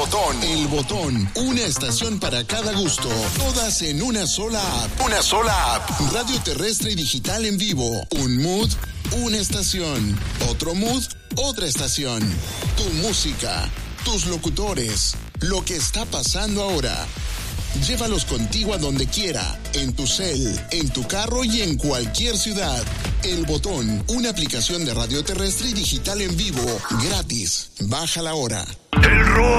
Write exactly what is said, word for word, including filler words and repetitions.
Botón. El Botón. Una estación para cada gusto. Todas en una sola app. Una sola app. Radio terrestre y digital en vivo. Un mood, una estación. Otro mood, otra estación. Tu música, tus locutores, lo que está pasando ahora. Llévalos contigo a donde quiera, en tu cel, en tu carro y en cualquier ciudad. El Botón, una aplicación de radio terrestre y digital en vivo, gratis. Bájala ahora. El